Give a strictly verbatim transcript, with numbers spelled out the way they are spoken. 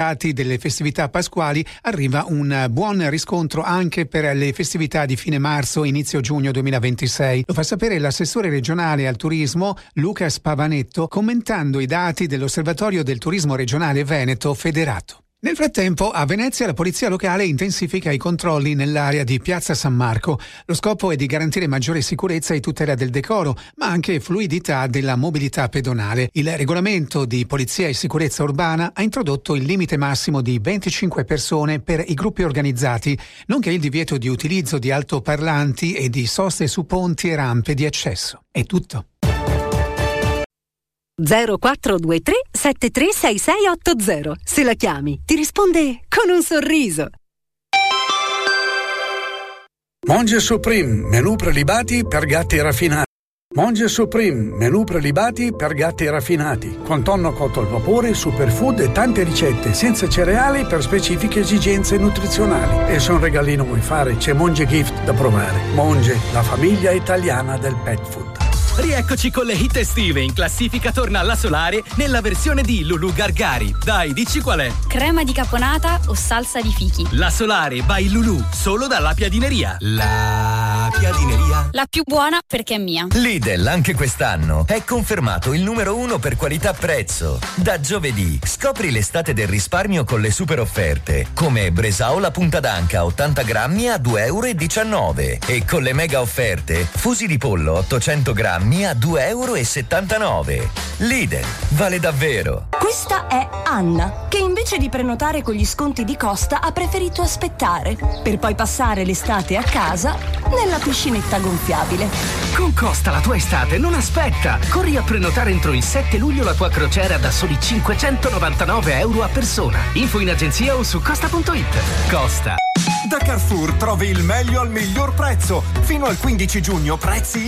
dati delle festività pasquali arriva un buon riscontro anche per le festività di fine marzo, inizio giugno duemilaventisei. Lo fa sapere l'assessore regionale al turismo Luca Spavanetto commentando i dati dell'Osservatorio del Turismo Regionale Veneto Federato. Nel frattempo, a Venezia la polizia locale intensifica i controlli nell'area di Piazza San Marco. Lo scopo è di garantire maggiore sicurezza e tutela del decoro, ma anche fluidità della mobilità pedonale. Il regolamento di polizia e sicurezza urbana ha introdotto il limite massimo di venticinque persone per i gruppi organizzati, nonché il divieto di utilizzo di altoparlanti e di soste su ponti e rampe di accesso. È tutto. zero quattro due tre sette tre sei sei otto zero. Se la chiami, ti risponde con un sorriso. Monge Supreme, menù prelibati per gatti raffinati. Monge Supreme, menù prelibati per gatti raffinati, con tonno cotto al vapore, superfood e tante ricette, senza cereali per specifiche esigenze nutrizionali. E se un regalino vuoi fare, c'è Monge Gift da provare. Monge, la famiglia italiana del pet food. Rieccoci con le hit estive. In classifica torna la Solare nella versione di Lulu Gargari. Dai, dici qual è? Crema di caponata o salsa di fichi? La Solare by Lulu, solo dalla Piadineria. La Piadineria. La più buona perché è mia. Lidl anche quest'anno è confermato il numero uno per qualità prezzo. Da giovedì scopri l'estate del risparmio con le super offerte, come Bresaola punta d'anca ottanta grammi a due e diciannove euro e con le mega offerte fusi di pollo ottocento grammi a due e settantanove euro. Lidl, vale davvero. Questa è Anna, che invece di prenotare con gli sconti di Costa ha preferito aspettare, per poi passare l'estate a casa nella piscinetta gonfiabile. Con Costa la tua estate non aspetta! Corri a prenotare entro il sette luglio la tua crociera da soli cinquecentonovantanove euro a persona. Info in agenzia o su costa punto it. Costa. Da Carrefour trovi il meglio al miglior prezzo. Fino al quindici giugno prezzi